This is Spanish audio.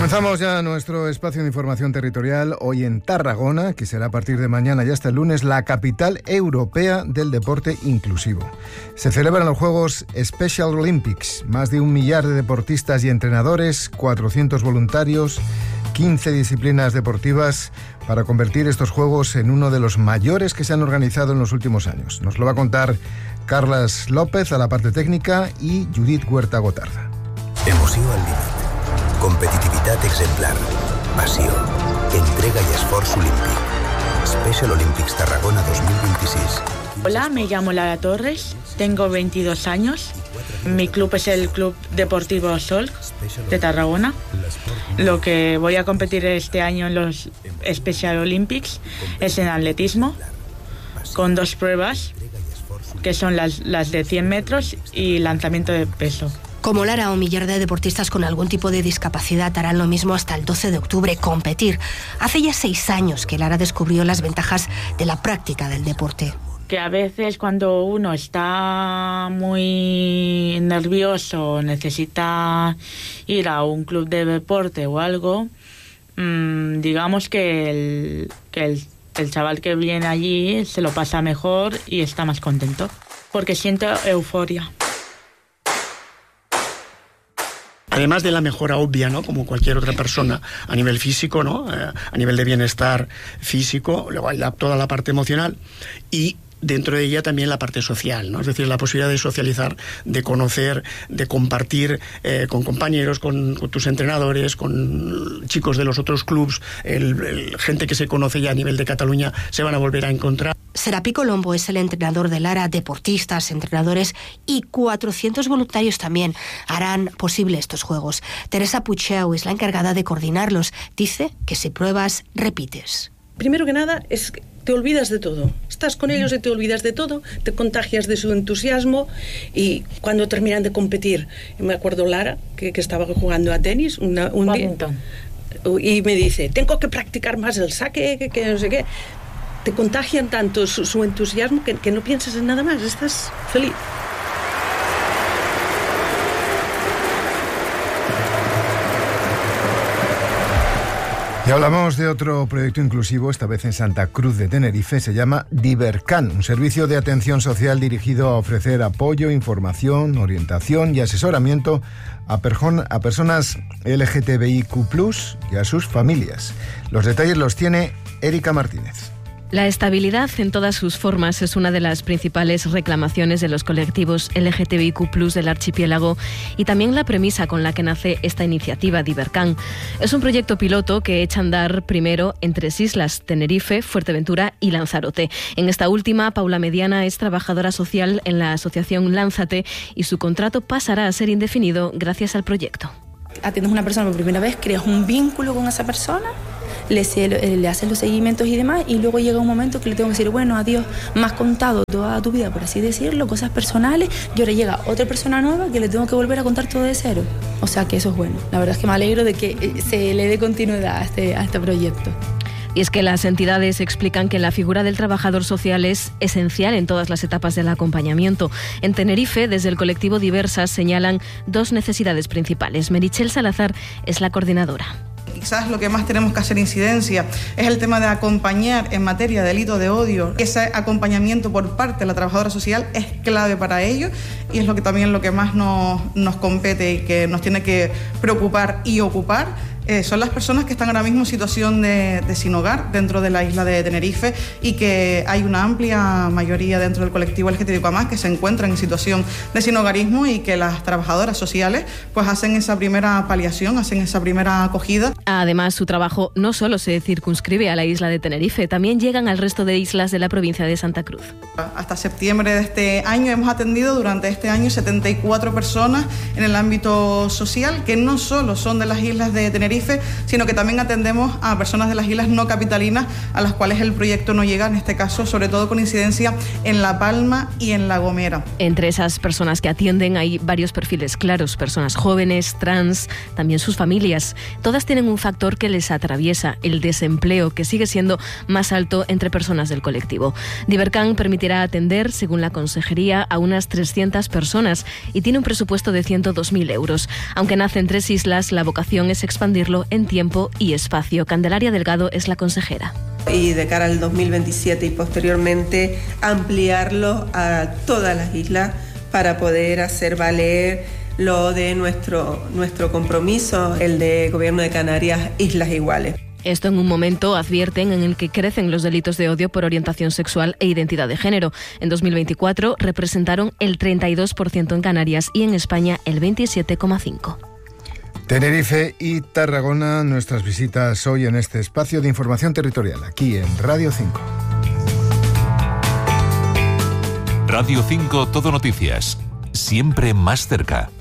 Comenzamos ya nuestro espacio de información territorial hoy en Tarragona, que será a partir de mañana y hasta el lunes la capital europea del deporte inclusivo. Se celebran los Juegos Special Olympics, más de 1 millar de deportistas y entrenadores, 400 voluntarios, 15 disciplinas deportivas para convertir estos Juegos en uno de los mayores que se han organizado en los últimos años. Nos lo va a contar Carles López a la parte técnica y Judit Huerta Gotarda. Emoció al límit. Competitivitat exemplar, passió, entrega y esforç olímpic. Special Olympics Tarragona 2026. Hola, me llamo Lara Torres, tengo 22 años. Mi club es el Club Deportivo Sol de Tarragona. Lo que voy a competir este año en los Special Olympics es en atletismo, con 2 pruebas, que son las de 100 metros y lanzamiento de peso. Como Lara, 1 millar de deportistas con algún tipo de discapacidad harán lo mismo hasta el 12 de octubre, competir. Hace ya 6 años que Lara descubrió las ventajas de la práctica del deporte. Que a veces cuando uno está muy nervioso, necesita ir a un club de deporte o algo, digamos que el chaval que viene allí se lo pasa mejor y está más contento, porque siente euforia. Además de la mejora obvia, ¿no?, como cualquier otra persona a nivel físico, ¿no?, a nivel de bienestar físico, luego hay toda la parte emocional y dentro de ella también la parte social, ¿no? Es decir, la posibilidad de socializar, de conocer, de compartir con compañeros, con tus entrenadores, con chicos de los otros clubs, gente que se conoce ya a nivel de Cataluña, se van a volver a encontrar. Serapi Colombo es el entrenador de Lara. Deportistas, entrenadores y 400 voluntarios también harán posible estos Juegos. Teresa Pucheu es la encargada de coordinarlos. Dice que si pruebas, repites. Primero que nada, es que te olvidas de todo. Estás con ellos y te olvidas de todo, te contagias de su entusiasmo y cuando terminan de competir, me acuerdo Lara, que estaba jugando a tenis un día, y me dice, tengo que practicar más el saque, que no sé qué. Te contagian tanto su entusiasmo que no piensas en nada más, estás feliz. Y hablamos de otro proyecto inclusivo, esta vez en Santa Cruz de Tenerife. Se llama Divercan, un servicio de atención social dirigido a ofrecer apoyo, información, orientación y asesoramiento a personas LGTBIQ+ y a sus familias. Los detalles los tiene Erika Martínez. La estabilidad en todas sus formas es una de las principales reclamaciones de los colectivos LGTBIQ+ del archipiélago y también la premisa con la que nace esta iniciativa Divercan. Es un proyecto piloto que echa a andar primero en 3 islas, Tenerife, Fuerteventura y Lanzarote. En esta última, Paula Mediana es trabajadora social en la asociación Lánzate y su contrato pasará a ser indefinido gracias al proyecto. Atiendes a una persona por primera vez, creas un vínculo con esa persona, le haces los seguimientos y demás, y luego llega un momento que le tengo que decir, bueno, adiós, me has contado toda tu vida, por así decirlo, cosas personales, y ahora llega otra persona nueva que le tengo que volver a contar todo de cero. O sea que eso es bueno. La verdad es que me alegro de que se le dé continuidad a este proyecto. Y es que las entidades explican que la figura del trabajador social es esencial en todas las etapas del acompañamiento. En Tenerife, desde el colectivo Diversas, señalan 2 necesidades principales. Meritxell Salazar es la coordinadora. Quizás lo que más tenemos que hacer incidencia es el tema de acompañar en materia de delito de odio. Ese acompañamiento por parte de la trabajadora social es clave para ello y es lo que más nos compete y que nos tiene que preocupar y ocupar. Son las personas que están ahora mismo en situación de sin hogar dentro de la isla de Tenerife y que hay una amplia mayoría dentro del colectivo LGTBIQ+ que se encuentran en situación de sin hogarismo y que las trabajadoras sociales pues hacen esa primera paliación, hacen esa primera acogida. Además, su trabajo no solo se circunscribe a la isla de Tenerife, también llegan al resto de islas de la provincia de Santa Cruz. Hasta septiembre de este año hemos atendido durante este año 74 personas en el ámbito social que no solo son de las islas de Tenerife, sino que también atendemos a personas de las islas no capitalinas a las cuales el proyecto no llega, en este caso sobre todo con incidencia en La Palma y en La Gomera. Entre esas personas que atienden hay varios perfiles claros, personas jóvenes, trans, también sus familias. Todas tienen un factor que les atraviesa, el desempleo, que sigue siendo más alto entre personas del colectivo. Divercan permitirá atender, según la Consejería, a unas 300 personas y tiene un presupuesto de 102.000 euros. Aunque nace en 3 islas, la vocación es expandirlo hacerlo en tiempo y espacio. Candelaria Delgado es la consejera. Y de cara al 2027 y posteriormente ampliarlo a todas las islas para poder hacer valer lo de nuestro compromiso, el de Gobierno de Canarias, Islas Iguales. Esto en un momento, advierten, en el que crecen los delitos de odio por orientación sexual e identidad de género. En 2024 representaron el 32% en Canarias y en España el 27,5%. Tenerife y Tarragona, nuestras visitas hoy en este espacio de información territorial, aquí en Radio 5. Radio 5 Todo Noticias, siempre más cerca.